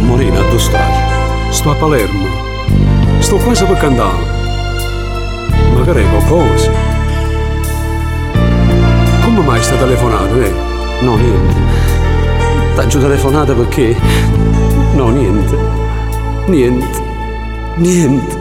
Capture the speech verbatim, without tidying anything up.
Morena, dove stai? Sto a Palermo. Sto quasi per cantare. Magari qualcosa. Come mai sta telefonando, eh? No, niente. T'ho telefonato perché? No, niente. Niente. Niente.